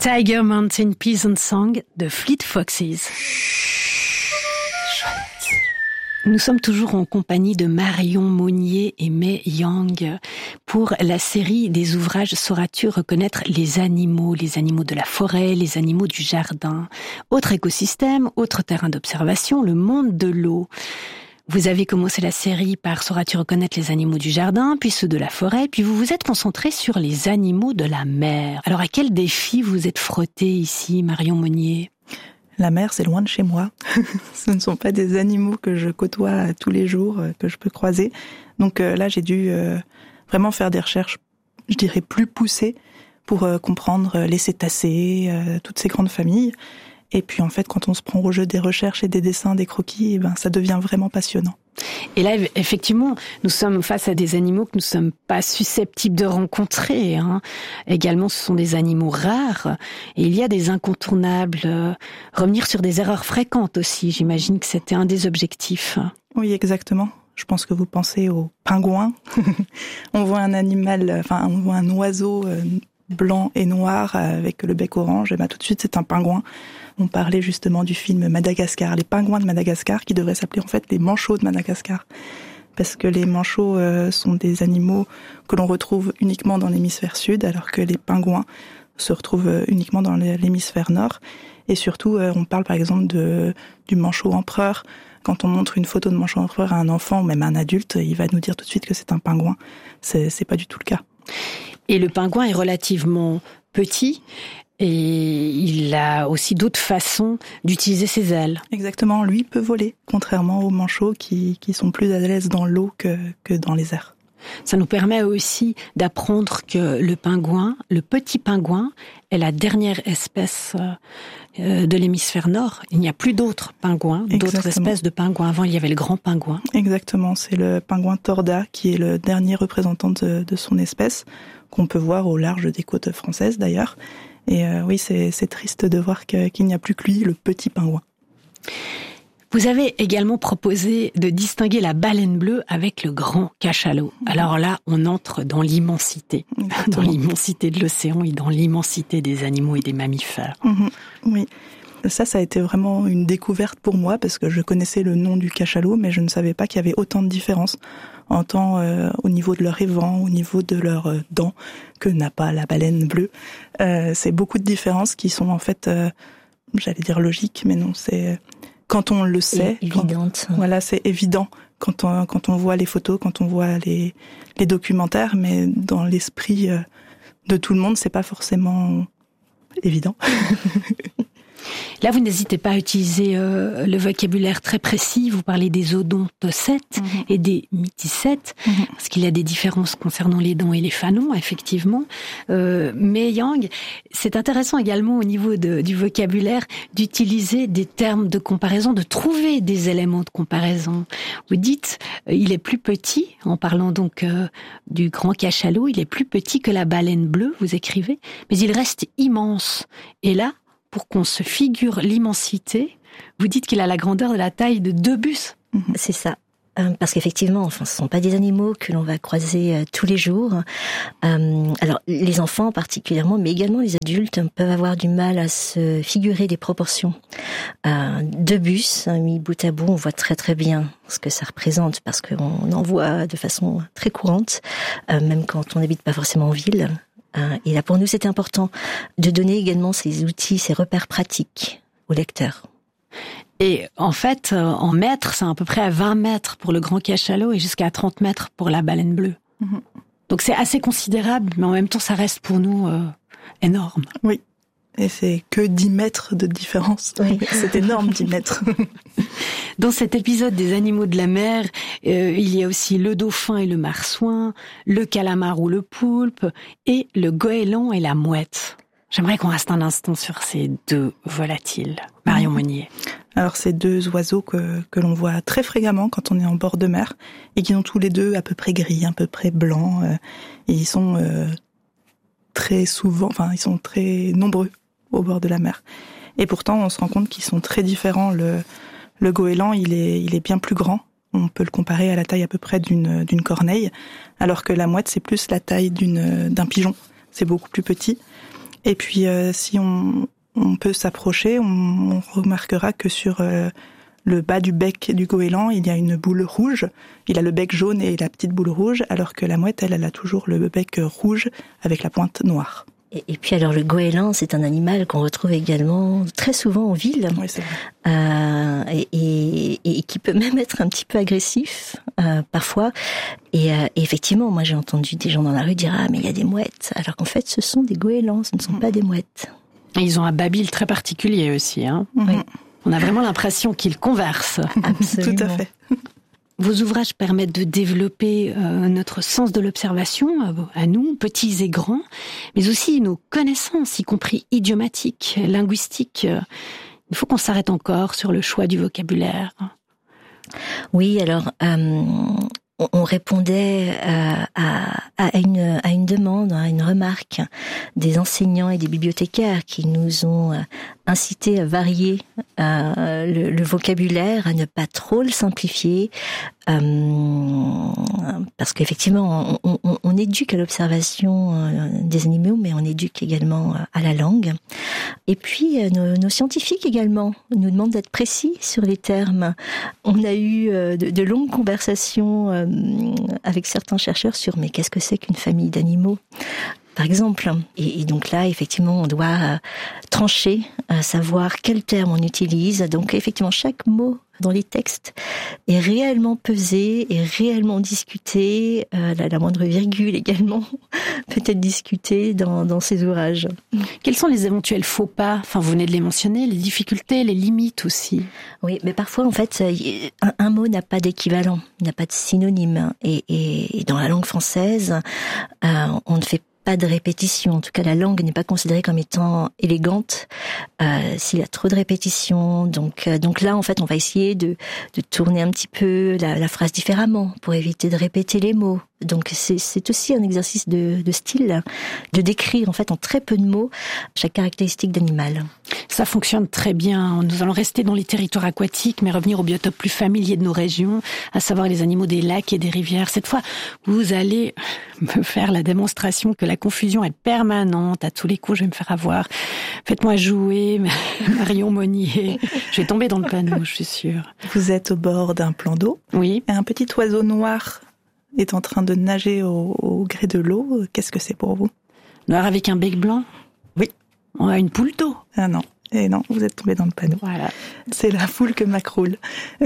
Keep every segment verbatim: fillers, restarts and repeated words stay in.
Tiger Mountain Peasant Song de Fleet Foxes. Nous sommes toujours en compagnie de Marion Monnier et May Yang pour la série des ouvrages Sauras-tu reconnaître les animaux, les animaux de la forêt, les animaux du jardin. Autre écosystème, autre terrain d'observation, le monde de l'eau. Vous avez commencé la série par Sauras-tu reconnaître les animaux du jardin, puis ceux de la forêt, puis vous vous êtes concentré sur les animaux de la mer. Alors à quel défi vous êtes frotté ici, Marion Monnier ? La mer, c'est loin de chez moi. Ce ne sont pas des animaux que je côtoie tous les jours, que je peux croiser. Donc euh, là, j'ai dû euh, vraiment faire des recherches, je dirais, plus poussées pour euh, comprendre les cétacés, euh, toutes ces grandes familles. Et puis en fait, quand on se prend au jeu des recherches et des dessins, des croquis, eh ben, ça devient vraiment passionnant. Et là, effectivement, nous sommes face à des animaux que nous ne sommes pas susceptibles de rencontrer. Hein. Également, ce sont des animaux rares. Et il y a des incontournables. Euh, revenir sur des erreurs fréquentes aussi. J'imagine que c'était un des objectifs. Oui, exactement. Je pense que vous pensez aux pingouins. On voit un animal, enfin, on voit un oiseau euh, blanc et noir avec le bec orange. Et ben, tout de suite, c'est un pingouin. On parlait justement du film Madagascar, les pingouins de Madagascar, qui devraient s'appeler en fait les manchots de Madagascar. Parce que les manchots euh, sont des animaux que l'on retrouve uniquement dans l'hémisphère sud, alors que les pingouins se retrouvent uniquement dans l'hémisphère nord. Et surtout, euh, on parle par exemple de, du manchot empereur. Quand on montre une photo de manchot empereur à un enfant ou même à un adulte, il va nous dire tout de suite que c'est un pingouin. C'est, c'est pas du tout le cas. Et le pingouin est relativement petit. Et il a aussi d'autres façons d'utiliser ses ailes. Exactement, lui peut voler, contrairement aux manchots qui, qui sont plus à l'aise dans l'eau que, que dans les airs. Ça nous permet aussi d'apprendre que le pingouin, le petit pingouin, est la dernière espèce de l'hémisphère nord. Il n'y a plus d'autres pingouins, Exactement. d'autres espèces de pingouins. Avant, il y avait le grand pingouin. Exactement, c'est le pingouin torda qui est le dernier représentant de, de son espèce, qu'on peut voir au large des côtes françaises d'ailleurs. Et euh, oui, c'est, c'est triste de voir que, qu'il n'y a plus que lui, le petit pingouin. Vous avez également proposé de distinguer la baleine bleue avec le grand cachalot. Alors là, on entre dans l'immensité, Exactement. dans l'immensité de l'océan et dans l'immensité des animaux et des mammifères. Mmh, oui, ça, ça a été vraiment une découverte pour moi parce que je connaissais le nom du cachalot, mais je ne savais pas qu'il y avait autant de différences en tant euh, au niveau de leur évent, au niveau de leurs euh, dents, que n'a pas la baleine bleue. Euh, c'est beaucoup de différences qui sont en fait, euh, j'allais dire logiques, mais non, c'est quand on le sait. Évidente. Quand, voilà, c'est évident quand on quand on voit les photos, quand on voit les les documentaires, mais dans l'esprit euh, de tout le monde, c'est pas forcément évident. Là, vous n'hésitez pas à utiliser euh, le vocabulaire très précis. Vous parlez des odontocètes mmh. et des myticètes, mmh. parce qu'il y a des différences concernant les dents et les fanons, effectivement. Euh, mais Yang, c'est intéressant également au niveau de, du vocabulaire d'utiliser des termes de comparaison, de trouver des éléments de comparaison. Vous dites, euh, il est plus petit, en parlant donc euh, du grand cachalot, il est plus petit que la baleine bleue, vous écrivez, mais il reste immense. Et là, pour qu'on se figure l'immensité, vous dites qu'il a la grandeur de la taille de deux bus. C'est ça. Euh, parce qu'effectivement, enfin, ce ne sont pas des animaux que l'on va croiser euh, tous les jours. Euh, alors, les enfants particulièrement, mais également les adultes peuvent avoir du mal à se figurer les proportions. Euh, deux bus, hein, mis bout à bout, on voit très très bien ce que ça représente, parce qu'on en voit de façon très courante, euh, même quand on n'habite pas forcément en ville. Et là, pour nous, c'était important de donner également ces outils, ces repères pratiques aux lecteurs. Et en fait, en mètres, c'est à peu près à vingt mètres pour le grand cachalot et jusqu'à trente mètres pour la baleine bleue. Mmh. Donc c'est assez considérable, mais en même temps, ça reste pour nous euh, énorme. Oui. Et c'est que dix mètres de différence. Oui. C'est énorme, dix mètres. Dans cet épisode des animaux de la mer, euh, il y a aussi le dauphin et le marsouin, le calamar ou le poulpe, et le goéland et la mouette. J'aimerais qu'on reste un instant sur ces deux volatiles. Marion Monnier. Alors, ces deux oiseaux que, que l'on voit très fréquemment quand on est en bord de mer, et qui sont tous les deux à peu près gris, à peu près blancs, euh, et ils sont euh, très souvent, enfin, ils sont très nombreux au bord de la mer. Et pourtant, on se rend compte qu'ils sont très différents. Le, le goéland, il est, il est bien plus grand. On peut le comparer à la taille à peu près d'une, d'une corneille, alors que la mouette, c'est plus la taille d'une, d'un pigeon. C'est beaucoup plus petit. Et puis euh, si on, on peut s'approcher, on, on remarquera que sur euh, le bas du bec du goéland, il y a une boule rouge. Il a le bec jaune et la petite boule rouge, alors que la mouette, elle, elle a toujours le bec rouge avec la pointe noire. Et, et puis alors le goéland, c'est un animal qu'on retrouve également très souvent en ville, oui, c'est vrai. Euh, et, et, et qui peut même être un petit peu agressif euh, parfois. Et, euh, et effectivement, moi j'ai entendu des gens dans la rue dire ah mais il y a des mouettes, alors qu'en fait ce sont des goélands, ce ne sont mmh. pas des mouettes. Et ils ont un babil très particulier aussi, hein. Mmh. Oui. On a vraiment l'impression qu'ils conversent. Absolument. Tout à fait. Vos ouvrages permettent de développer euh, notre sens de l'observation, à, à nous, petits et grands, mais aussi nos connaissances, y compris idiomatiques, linguistiques. Il faut qu'on s'arrête encore sur le choix du vocabulaire. Oui, alors euh, on répondait euh, à, à, une, à une demande, à une remarque des enseignants et des bibliothécaires qui nous ont incité à varier euh, le, le vocabulaire, à ne pas trop le simplifier, euh, parce qu'effectivement, on, on, on éduque à l'observation euh, des animaux, mais on éduque également à la langue. Et puis, euh, nos, nos scientifiques également nous demandent d'être précis sur les termes. On a eu euh, de, de longues conversations euh, avec certains chercheurs sur « mais qu'est-ce que c'est qu'une famille d'animaux ?» par exemple. Et, et donc là, effectivement, on doit euh, trancher, euh, savoir quel terme on utilise. Donc effectivement, chaque mot dans les textes est réellement pesé, est réellement discuté. Euh, la, la moindre virgule également peut être discutée dans, dans ces ouvrages. Quels sont les éventuels faux pas ? Enfin, vous venez de les mentionner, les difficultés, les limites aussi. Oui, mais parfois, en fait, un, un mot n'a pas d'équivalent, n'a pas de synonyme. Et, et, et dans la langue française, euh, on ne fait pas de répétition. En tout cas, la langue n'est pas considérée comme étant élégante euh, s'il y a trop de répétitions. Donc, euh, donc là, en fait, on va essayer de, de tourner un petit peu la, la phrase différemment pour éviter de répéter les mots. Donc, c'est, c'est aussi un exercice de, de style, de décrire en fait en très peu de mots chaque caractéristique d'animal. Ça fonctionne très bien. Nous allons rester dans les territoires aquatiques, mais revenir aux biotopes plus familiers de nos régions, à savoir les animaux des lacs et des rivières. Cette fois, vous allez me faire la démonstration que la confusion est permanente. À tous les coups, je vais me faire avoir. Faites-moi jouer, Marion Monnier. Je vais tomber dans le panneau, je suis sûre. Vous êtes au bord d'un plan d'eau. Oui. Et un petit oiseau noir est en train de nager au, au gré de l'eau. Qu'est-ce que c'est pour vous ? Noir avec un bec blanc ? Oui. On a une poule d'eau. Ah non. Et non, vous êtes tombé dans le panneau. Voilà. C'est la poule que macroule.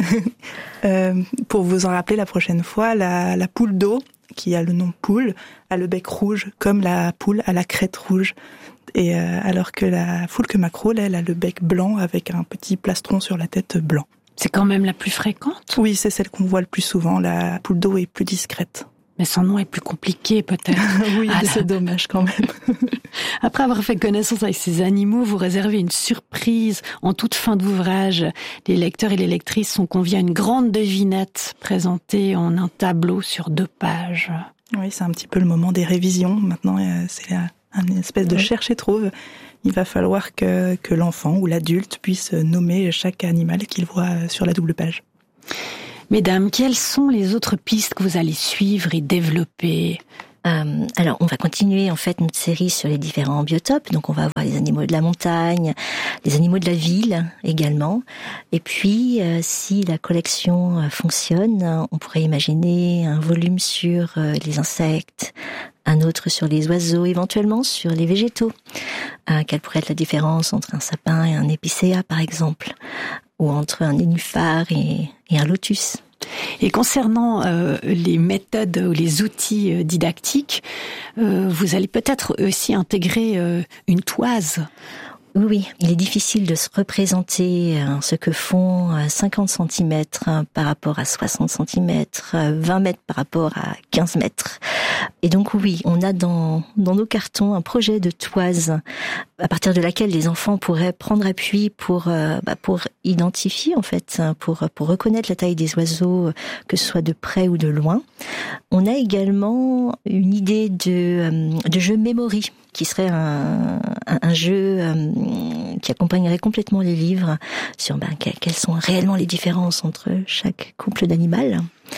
euh, pour vous en rappeler la prochaine fois, la, la poule d'eau, qui a le nom poule, a le bec rouge, comme la poule a la crête rouge. Et euh, alors que la foule que macroule, elle a le bec blanc avec un petit plastron sur la tête blanc. C'est quand même la plus fréquente ? Oui, c'est celle qu'on voit le plus souvent. La poule d'eau est plus discrète. Mais son nom est plus compliqué, peut-être. Oui, ah, c'est dommage quand même. Après avoir fait connaissance avec ces animaux, vous réservez une surprise en toute fin d'ouvrage. Les lecteurs et les lectrices sont conviés à une grande devinette présentée en un tableau sur deux pages. Oui, c'est un petit peu le moment des révisions. Maintenant, c'est une espèce de oui. cherche et trouve. Il va falloir que, que l'enfant ou l'adulte puisse nommer chaque animal qu'il voit sur la double page. Mesdames, quelles sont les autres pistes que vous allez suivre et développer ? Euh, alors, on va continuer en fait notre série sur les différents biotopes. Donc, on va avoir les animaux de la montagne, les animaux de la ville également. Et puis, euh, si la collection euh, fonctionne, on pourrait imaginer un volume sur euh, les insectes, un autre sur les oiseaux, éventuellement sur les végétaux. Euh, quelle pourrait être la différence entre un sapin et un épicéa, par exemple, ou entre un nénuphar et, et un lotus. Et concernant euh, les méthodes ou les outils euh, didactiques, euh, vous allez peut-être aussi intégrer euh, une toise. Oui, oui, il est difficile de se représenter euh, ce que font euh, cinquante centimètres euh, par rapport à soixante centimètres, euh, vingt mètres par rapport à quinze mètres. Et donc oui, on a dans, dans nos cartons un projet de toise à partir de laquelle les enfants pourraient prendre appui pour, euh, bah, pour identifier en fait, pour, pour reconnaître la taille des oiseaux, que ce soit de près ou de loin. On a également une idée de, de jeu memory, qui serait un, un, un jeu euh, qui accompagnerait complètement les livres sur ben, quelles sont réellement les différences entre chaque couple d'animal.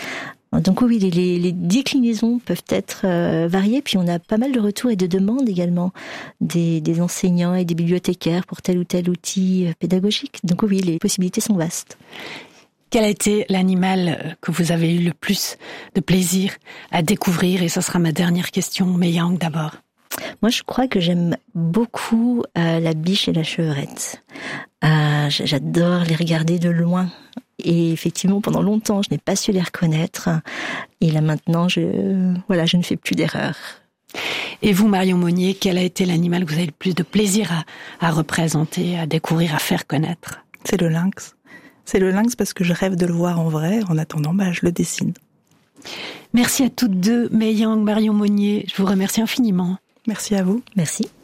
Donc oui, les, les, les déclinaisons peuvent être euh, variées, puis on a pas mal de retours et de demandes également des, des enseignants et des bibliothécaires pour tel ou tel outil pédagogique. Donc oui, les possibilités sont vastes. Quel a été l'animal que vous avez eu le plus de plaisir à découvrir? Et ce sera ma dernière question, mais Yang d'abord. Moi, je crois que j'aime beaucoup euh, la biche et la chevrette. Euh, j'adore les regarder de loin. Et effectivement, pendant longtemps, je n'ai pas su les reconnaître. Et là, maintenant, je, voilà, je ne fais plus d'erreurs. Et vous, Marion Monnier, quel a été l'animal que vous avez le plus de plaisir à, à représenter, à découvrir, à faire connaître? C'est le lynx. C'est le lynx parce que je rêve de le voir en vrai. En attendant, bah, je le dessine. Merci à toutes deux, Mei Yang, Marion Monnier. Je vous remercie infiniment. Merci à vous. Merci.